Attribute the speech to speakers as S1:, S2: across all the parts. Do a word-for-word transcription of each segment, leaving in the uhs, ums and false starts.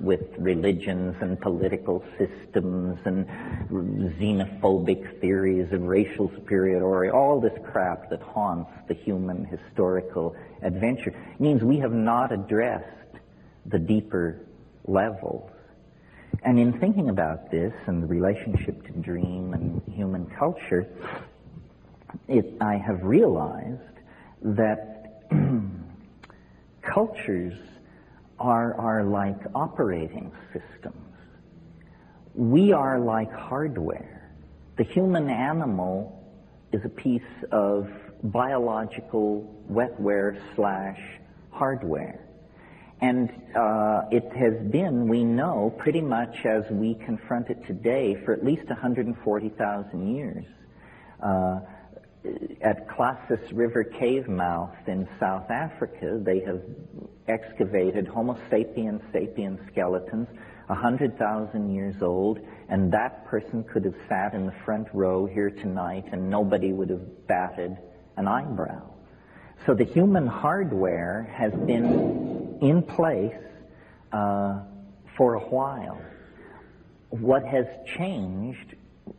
S1: with religions and political systems and xenophobic theories of racial superiority, all this crap that haunts the human historical adventure, means we have not addressed the deeper levels. And in thinking about this and the relationship to dream and human culture, it, I have realized that cultures are, are like operating systems. We are like hardware. The human animal is a piece of biological wetware slash hardware. And uh, it has been, we know, pretty much as we confront it today for at least one hundred forty thousand years. Uh, at Klassus River cave mouth in South Africa, they have excavated Homo sapiens sapiens skeletons one hundred thousand years old, and that person could have sat in the front row here tonight and nobody would have batted an eyebrow. So the human hardware has been in place uh, for a while. What has changed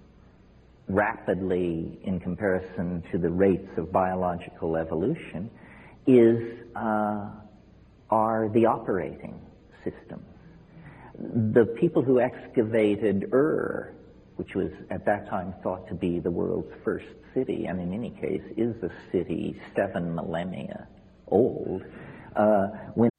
S1: rapidly in comparison to the rates of biological evolution is uh, are the operating systems. The people who excavated Ur, which was at that time thought to be the world's first city, and in any case is a city seven millennia old, uh, when